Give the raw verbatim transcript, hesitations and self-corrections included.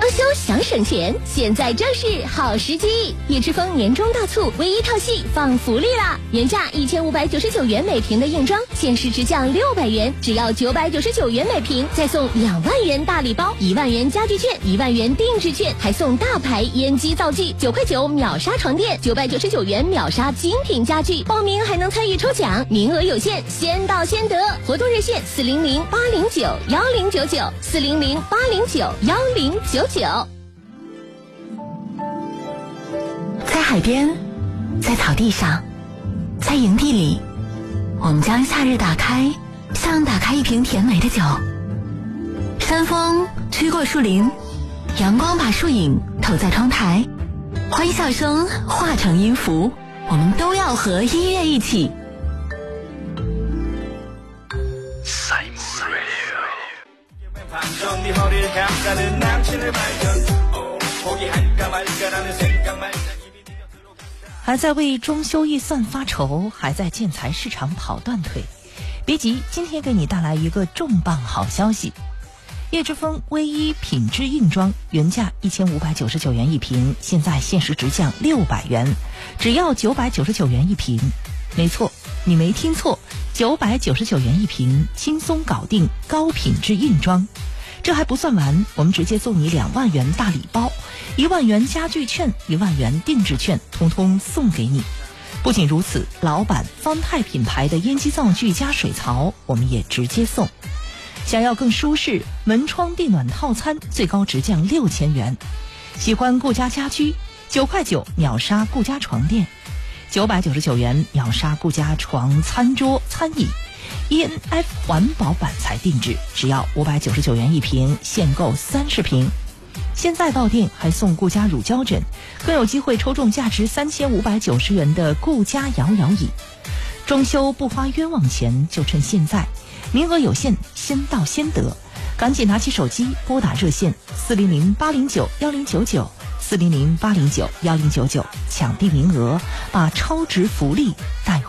修想省钱，现在正是好时机。叶之峰年终大促，唯一套系放福利啦！原价一千五百九十九元每瓶的硬装，限时直降六百元，只要九百九十九元每瓶，再送两万元大礼包，一万元家具券，一万元定制券，还送大牌烟机灶具，九块九秒杀床垫，九百九十九元秒杀精品家具。报名还能参与抽奖，名额有限，先到先得。活动热线四零零八零九幺零九九四零零八零九幺零九九。 在海边，在草地上，在营地里，我们将夏日打开，像打开一瓶甜美的酒。山风吹过树林，阳光把树影投在窗台，欢笑声化成音符，我们都要和音乐一起。 还在为装修预算发愁，还在建材市场跑断腿，别急，今天给你带来一个重磅好消息。叶之峰唯一品质硬装原价一千五百九十九元一瓶，现在限时直降六百元，只要九百九十九元一瓶。没错，你没听错，九百九十九元一瓶，轻松搞定高品质硬装。这还不算完，我们直接送你两万元大礼包，一万元家具券，一万元定制券，通通送给你。不仅如此，老板方太品牌的烟机灶具加水槽我们也直接送。想要更舒适，门窗地暖套餐最高直降六千元。喜欢顾家家居，九块九秒杀顾家床垫，九百九十九元秒杀顾家床、餐桌、餐椅。E N F 环保板材定制，只要五百九十九元一瓶，限购三十瓶。现在到店还送顾家乳胶枕，更有机会抽中价值三千五百九十元的顾家摇摇椅。装修不花冤枉钱，就趁现在，名额有限，先到先得。赶紧拿起手机拨打热线四零零八零九幺零九九四零零八零九幺零九九，抢订名额，把超值福利带回。